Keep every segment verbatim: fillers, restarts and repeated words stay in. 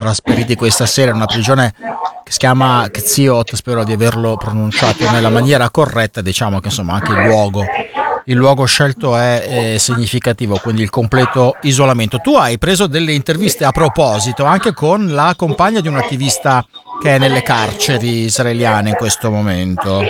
trasferiti questa sera in una prigione che si chiama Kziot, spero di averlo pronunciato nella maniera corretta. Diciamo che insomma anche il luogo il luogo scelto è, è significativo, quindi il completo isolamento. Tu hai preso delle interviste a proposito anche con la compagna di un attivista che è nelle carceri israeliane in questo momento.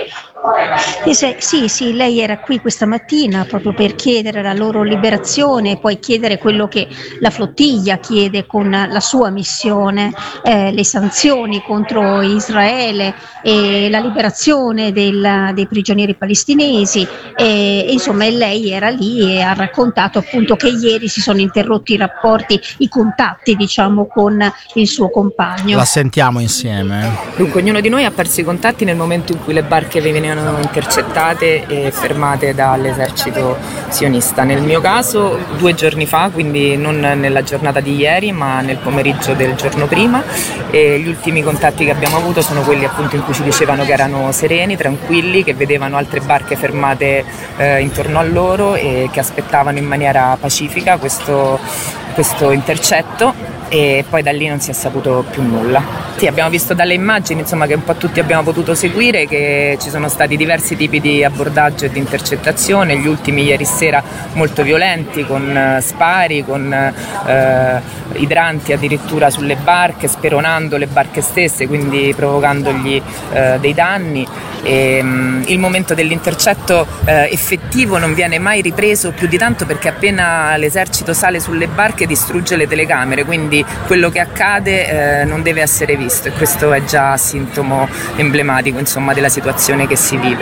Sì, sì, lei era qui questa mattina proprio per chiedere la loro liberazione e poi chiedere quello che la flottiglia chiede con la sua missione, eh, le sanzioni contro Israele e la liberazione del, dei prigionieri palestinesi e, e insomma lei era lì e ha raccontato appunto che ieri si sono interrotti i rapporti, i contatti diciamo con il suo compagno. La sentiamo insieme. Dunque ognuno di noi ha perso i contatti nel momento in cui le barche venivano intercettate e fermate dall'esercito sionista. Nel mio caso due giorni fa, quindi non nella giornata di ieri ma nel pomeriggio del giorno prima, e gli ultimi contatti che abbiamo avuto sono quelli appunto in cui ci dicevano che erano sereni, tranquilli, che vedevano altre barche fermate eh, intorno a loro e che aspettavano in maniera pacifica questo, questo intercetto, e poi da lì non si è saputo più nulla. Sì, abbiamo visto dalle immagini insomma che un po' tutti abbiamo potuto seguire che ci sono stati diversi tipi di abbordaggio e di intercettazione, gli ultimi ieri sera molto violenti con uh, spari, con uh, idranti addirittura sulle barche, speronando le barche stesse, quindi provocandogli uh, dei danni. E, um, il momento dell'intercetto uh, effettivo non viene mai ripreso più di tanto perché appena l'esercito sale sulle barche distrugge le telecamere, quindi quello che accade uh, non deve essere visto e questo è già sintomo emblematico insomma della situazione che si vive.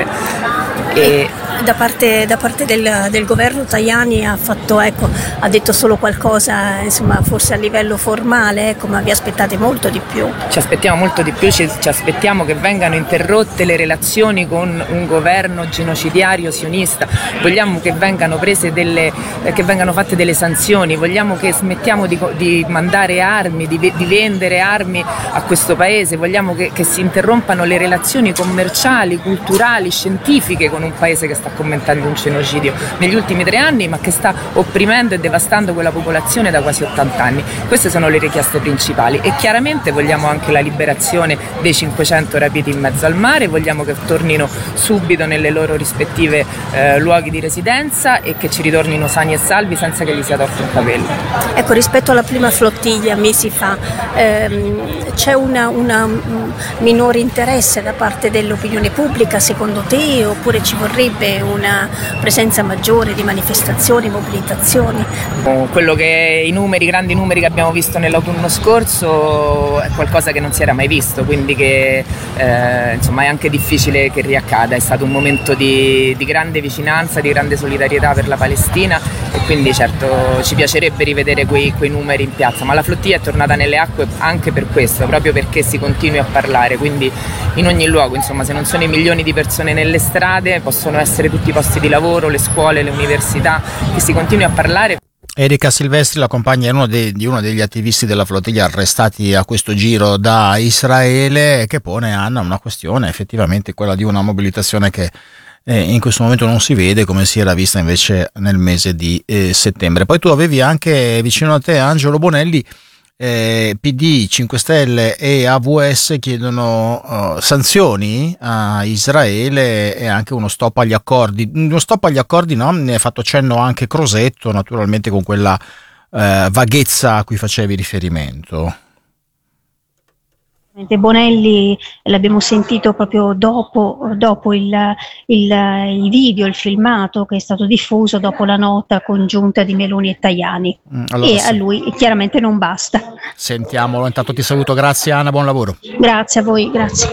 E da parte, da parte del, del governo Tajani ha fatto, ecco, ha detto solo qualcosa insomma forse a livello formale, ecco, ma vi aspettate molto di più? Ci aspettiamo molto di più, ci, ci aspettiamo che vengano interrotte le relazioni con un governo genocidario sionista, vogliamo che vengano prese delle, eh, che vengano fatte delle sanzioni, vogliamo che smettiamo di, di mandare armi, di, di vendere armi a questo paese, vogliamo che, che si interrompano le relazioni commerciali, culturali, scientifiche con un paese che sta commettendo un genocidio negli ultimi tre anni ma che sta opprimendo e devastando quella popolazione da quasi ottanta anni. Queste sono le richieste principali e chiaramente vogliamo anche la liberazione dei cinquecento rapiti in mezzo al mare, vogliamo che tornino subito nelle loro rispettive eh, luoghi di residenza e che ci ritornino sani e salvi senza che gli sia torto un capello. Ecco, rispetto alla prima flottiglia mesi fa ehm, c'è una, una minore interesse da parte dell'opinione pubblica secondo te, oppure ci vorrebbe una presenza maggiore di manifestazioni, mobilitazioni? Quello che i numeri, i grandi numeri che abbiamo visto nell'autunno scorso è qualcosa che non si era mai visto, quindi che eh, insomma è anche difficile che riaccada. È stato un momento di, di grande vicinanza, di grande solidarietà per la Palestina e quindi certo ci piacerebbe rivedere quei, quei numeri in piazza, ma la flottiglia è tornata nelle acque anche per questo, proprio perché si continui a parlare, quindi in ogni luogo, insomma, se non sono i milioni di persone nelle strade, possono essere tutti i posti di lavoro, le scuole, le università, che si continui a parlare. Erika Silvestri, la compagna uno de, di uno degli attivisti della flottiglia arrestati a questo giro da Israele, che pone Anna una questione, effettivamente quella di una mobilitazione che eh, in questo momento non si vede come si era vista invece nel mese di eh, settembre. Poi tu avevi anche vicino a te Angelo Bonelli. Eh, P D, cinque Stelle e A V S chiedono uh, sanzioni a Israele e anche uno stop agli accordi. Uno stop agli accordi, no? Ne ha fatto cenno anche Crosetto, naturalmente con quella uh, vaghezza a cui facevi riferimento. Bonelli l'abbiamo sentito proprio dopo, dopo il, il, il video, il filmato che è stato diffuso dopo la nota congiunta di Meloni e Tajani. Mm, allora, e sì. A lui chiaramente non basta. Sentiamolo, intanto ti saluto, grazie Anna, buon lavoro. Grazie a voi, grazie.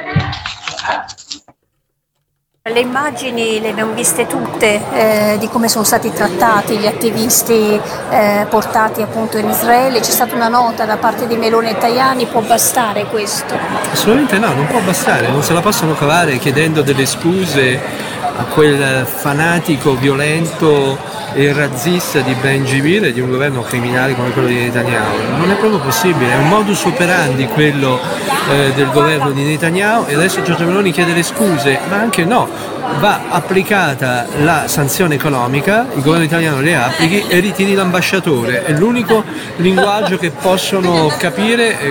Le immagini le abbiamo viste tutte eh, di come sono stati trattati gli attivisti eh, portati appunto in Israele. C'è stata una nota da parte di Meloni e Tajani, può bastare questo? Assolutamente no, non può bastare, non se la possono cavare chiedendo delle scuse a quel fanatico violento e razzista di Ben Gvir e di un governo criminale come quello di Netanyahu. Non è proprio possibile, è un modus operandi quello eh, del governo di Netanyahu e adesso Giorgia Meloni chiede le scuse, ma anche no, va applicata la sanzione economica, il governo italiano le applichi e ritiri l'ambasciatore, è l'unico linguaggio che possono capire